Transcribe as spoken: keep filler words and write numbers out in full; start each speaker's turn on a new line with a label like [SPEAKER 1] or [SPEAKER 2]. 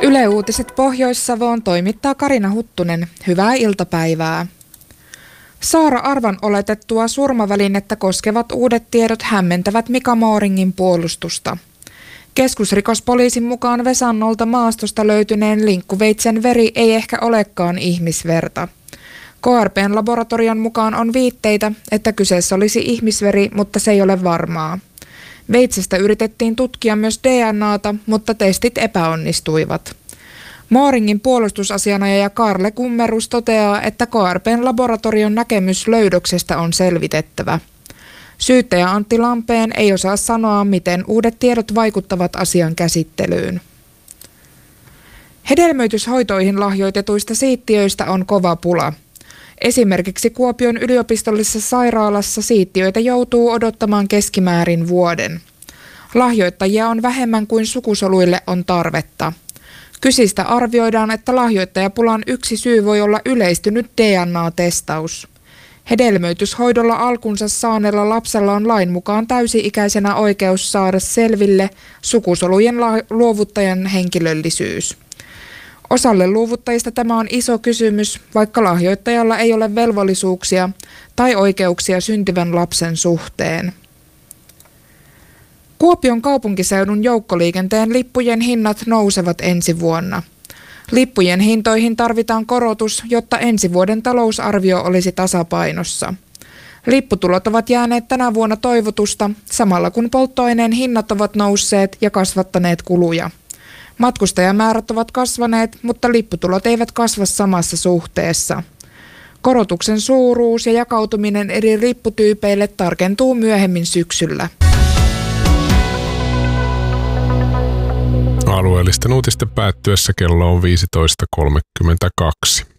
[SPEAKER 1] Yle Uutiset Pohjois-Savoon toimittaa Karina Huttunen. Hyvää iltapäivää. Saara Arvan oletettua surmavälinettä koskevat uudet tiedot hämmentävät Mika Mooringin puolustusta. Keskusrikospoliisin mukaan Vesannolta maastosta löytyneen linkkuveitsen veri ei ehkä olekaan ihmisverta. K R P:n laboratorion mukaan on viitteitä, että kyseessä olisi ihmisveri, mutta se ei ole varmaa. Veitsestä yritettiin tutkia myös D N A:ta, mutta testit epäonnistuivat. Mooringin puolustusasianajaja Karle Kummerus toteaa, että K R P:n laboratorion näkemys löydöksestä on selvitettävä. Syyttäjä Antti Lampeen ei osaa sanoa, miten uudet tiedot vaikuttavat asian käsittelyyn. Hedelmöityshoitoihin lahjoitetuista siittiöistä on kova pula. Esimerkiksi Kuopion yliopistollisessa sairaalassa siittiöitä joutuu odottamaan keskimäärin vuoden. Lahjoittajia on vähemmän kuin sukusoluille on tarvetta. Kysistä arvioidaan, että lahjoittajapulan yksi syy voi olla yleistynyt D N A-testaus. Hedelmöityshoidolla alkunsa saaneella lapsella on lain mukaan täysi-ikäisenä oikeus saada selville sukusolujen luovuttajan henkilöllisyys. Osalle luovuttajista tämä on iso kysymys, vaikka lahjoittajalla ei ole velvollisuuksia tai oikeuksia syntyvän lapsen suhteen. Kuopion kaupunkiseudun joukkoliikenteen lippujen hinnat nousevat ensi vuonna. Lippujen hintoihin tarvitaan korotus, jotta ensi vuoden talousarvio olisi tasapainossa. Lipputulot ovat jääneet tänä vuonna toivotusta, samalla kun polttoaineen hinnat ovat nousseet ja kasvattaneet kuluja. Matkustajamäärät ovat kasvaneet, mutta lipputulot eivät kasva samassa suhteessa. Korotuksen suuruus ja jakautuminen eri lipputyypeille tarkentuu myöhemmin syksyllä.
[SPEAKER 2] Alueellisten uutisten päättyessä kello on viisitoista kolmekymmentäkaksi.